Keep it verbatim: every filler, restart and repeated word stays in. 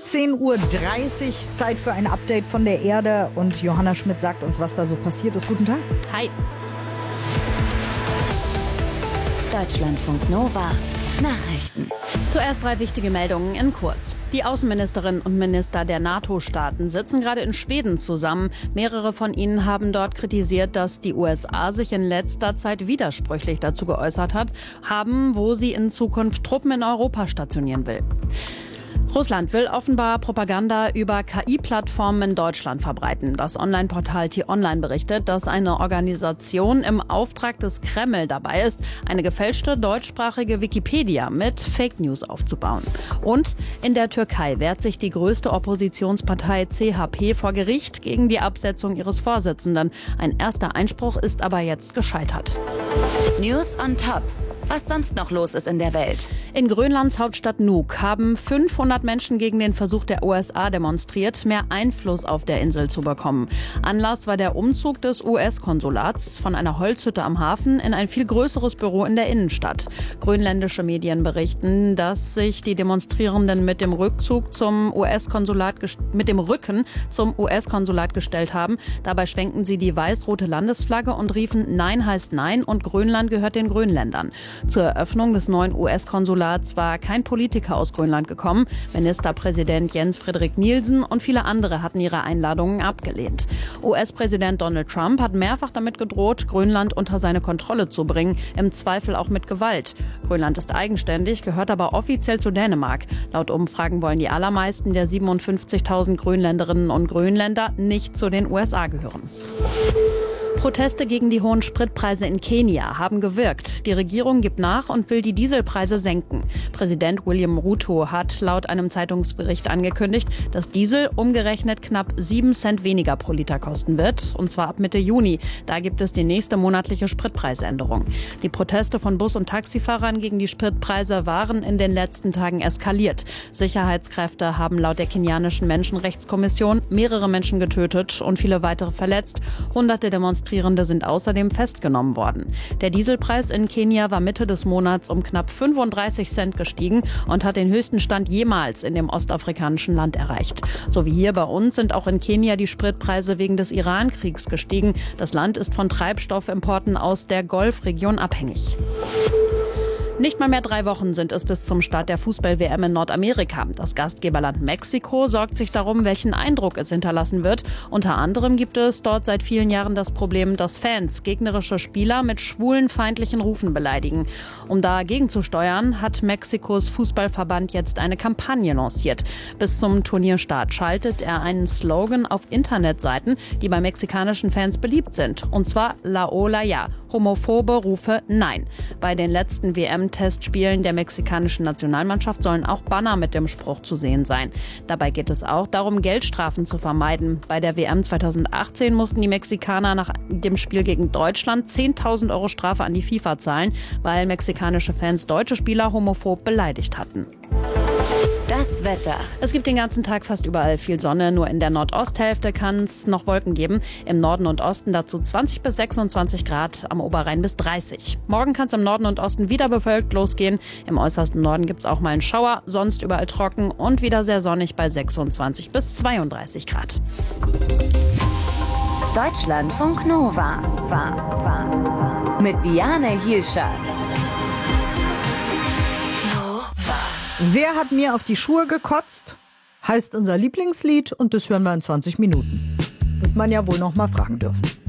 siebzehn Uhr dreißig, Zeit für ein Update von der Erde. Und Johanna Schmidt sagt uns, was da so passiert ist. Guten Tag. Hi. Deutschlandfunk Nova. Nachrichten. Zuerst drei wichtige Meldungen in kurz. Die Außenministerinnen und Minister der NATO-Staaten sitzen gerade in Schweden zusammen. Mehrere von ihnen haben dort kritisiert, dass die U S A sich in letzter Zeit widersprüchlich dazu geäußert hat, haben, wo sie in Zukunft Truppen in Europa stationieren will. Russland will offenbar Propaganda über K I-Plattformen in Deutschland verbreiten. Das Online-Portal T-Online berichtet, dass eine Organisation im Auftrag des Kreml dabei ist, eine gefälschte deutschsprachige Wikipedia mit Fake News aufzubauen. Und in der Türkei wehrt sich die größte Oppositionspartei C H P vor Gericht gegen die Absetzung ihres Vorsitzenden. Ein erster Einspruch ist aber jetzt gescheitert. News on Top. Was sonst noch los ist in der Welt? In Grönlands Hauptstadt Nuuk haben fünfhundert Menschen gegen den Versuch der U S A demonstriert, mehr Einfluss auf der Insel zu bekommen. Anlass war der Umzug des U S-Konsulats von einer Holzhütte am Hafen in ein viel größeres Büro in der Innenstadt. Grönländische Medien berichten, dass sich die Demonstrierenden mit dem Rückzug zum U S-Konsulat mit dem Rücken zum U S-Konsulat gestellt haben. Dabei schwenkten sie die weiß-rote Landesflagge und riefen "Nein heißt Nein" und "Grönland gehört den Grönländern". Zur Eröffnung des neuen U S-Konsulats war kein Politiker aus Grönland gekommen. Ministerpräsident Jens Frederik Nielsen und viele andere hatten ihre Einladungen abgelehnt. U S-Präsident Donald Trump hat mehrfach damit gedroht, Grönland unter seine Kontrolle zu bringen, im Zweifel auch mit Gewalt. Grönland ist eigenständig, gehört aber offiziell zu Dänemark. Laut Umfragen wollen die allermeisten der siebenundfünfzigtausend Grönländerinnen und Grönländer nicht zu den U S A gehören. Proteste gegen die hohen Spritpreise in Kenia haben gewirkt. Die Regierung gibt nach und will die Dieselpreise senken. Präsident William Ruto hat laut einem Zeitungsbericht angekündigt, dass Diesel umgerechnet knapp sieben Cent weniger pro Liter kosten wird, und zwar ab Mitte Juni. Da gibt es die nächste monatliche Spritpreisänderung. Die Proteste von Bus- und Taxifahrern gegen die Spritpreise waren in den letzten Tagen eskaliert. Sicherheitskräfte haben laut der kenianischen Menschenrechtskommission mehrere Menschen getötet und viele weitere verletzt. Hunderte Demonstrierende sind außerdem festgenommen worden. Der Dieselpreis in Kenia war Mitte des Monats um knapp fünfunddreißig Cent gestiegen und hat den höchsten Stand jemals in dem ostafrikanischen Land erreicht. So wie hier bei uns sind auch in Kenia die Spritpreise wegen des Iran-Kriegs gestiegen. Das Land ist von Treibstoffimporten aus der Golfregion abhängig. Nicht mal mehr drei Wochen sind es bis zum Start der Fußball-W M in Nordamerika. Das Gastgeberland Mexiko sorgt sich darum, welchen Eindruck es hinterlassen wird. Unter anderem gibt es dort seit vielen Jahren das Problem, dass Fans gegnerische Spieler mit schwulenfeindlichen Rufen beleidigen. Um dagegen zu steuern, hat Mexikos Fußballverband jetzt eine Kampagne lanciert. Bis zum Turnierstart schaltet er einen Slogan auf Internetseiten, die bei mexikanischen Fans beliebt sind. Und zwar La Ola Ja. Homophobe Rufe Nein. Bei den letzten W M-Testspielen der mexikanischen Nationalmannschaft sollen auch Banner mit dem Spruch zu sehen sein. Dabei geht es auch darum, Geldstrafen zu vermeiden. Bei der W M zweitausendachtzehn mussten die Mexikaner nach dem Spiel gegen Deutschland zehntausend Euro Strafe an die FIFA zahlen, weil mexikanische Fans deutsche Spieler homophob beleidigt hatten. Das Wetter. Es gibt den ganzen Tag fast überall viel Sonne. Nur in der Nordosthälfte kann es noch Wolken geben. Im Norden und Osten dazu zwanzig bis sechsundzwanzig Grad, am Oberrhein bis dreißig. Morgen kann es im Norden und Osten wieder bewölkt losgehen. Im äußersten Norden gibt es auch mal einen Schauer, sonst überall trocken und wieder sehr sonnig bei sechsundzwanzig bis zweiunddreißig Grad. Deutschlandfunk Nova. Mit Diane Hielscher. Wer hat mir auf die Schuhe gekotzt? Heißt unser Lieblingslied und das hören wir in zwanzig Minuten. Wird man ja wohl noch mal fragen dürfen.